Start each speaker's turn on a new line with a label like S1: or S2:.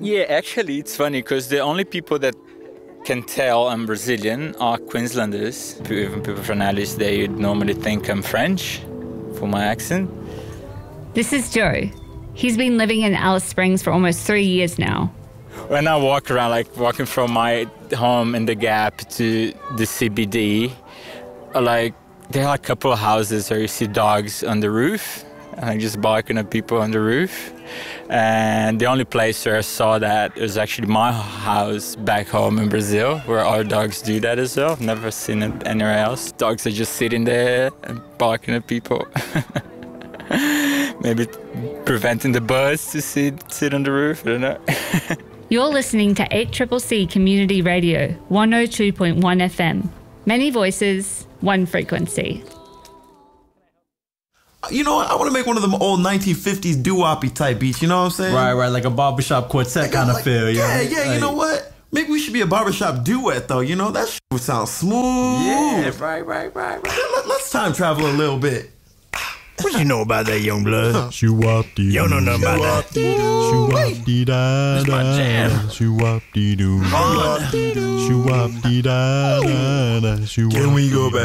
S1: Yeah, actually, it's funny because the only people that can tell I'm Brazilian are Queenslanders. Even people from Alice, they normally think I'm French for my accent.
S2: This is Joe. He's been living in Alice Springs for almost 3 years now.
S1: When I walk around, like walking from my home in the Gap to the CBD, like there are a couple of houses where you see dogs on the roof, and like just barking at people on the roof. And the only place where I saw that was actually my house back home in Brazil, where our dogs do that as well. I've never seen it anywhere else. Dogs are just sitting there and barking at people. Maybe preventing the birds to sit on the roof, I don't know.
S2: You're listening to 8CCC Community Radio, 102.1 FM. Many voices, one frequency.
S3: You know what? I want to make one of them old 1950s doo-woppy type beats, you know what I'm saying?
S4: Right, like a barbershop quartet kind of feel.
S3: Yeah,
S4: like,
S3: you know what? Maybe we should be a barbershop duet, though, you know? That shit would sound smooth.
S4: Yeah, right.
S3: Let's time travel a little bit.
S5: What you know about that, young blood?
S4: Shoo-wop-dee-doo.
S5: You don't know nothing about that.
S4: Shoo-wop-dee-da.
S5: That's my jam.
S4: Shoo-wop-dee-doo. Shoo-wop-dee-da.
S5: Can we go back?